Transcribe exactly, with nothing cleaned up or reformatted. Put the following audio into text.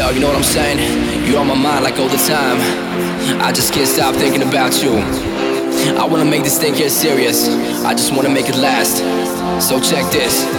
Yo, you know what I'm saying? You're on my mind like all the time. I just can't stop thinking about you. I wanna make this thing get serious. I just wanna make it last. So check this.